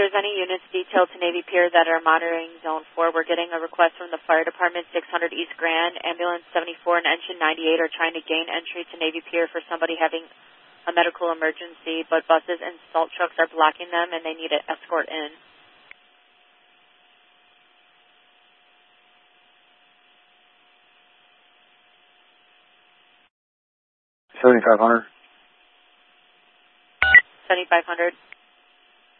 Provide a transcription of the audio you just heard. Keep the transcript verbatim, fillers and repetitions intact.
there's any units detailed to Navy Pier that are monitoring Zone four, we're getting a request from the Fire Department, six hundred East Grand, Ambulance seventy-four and Engine ninety-eight are trying to gain entry to Navy Pier for somebody having a medical emergency, but buses and salt trucks are blocking them and they need an escort in. seventy-five hundred. seventy-five hundred.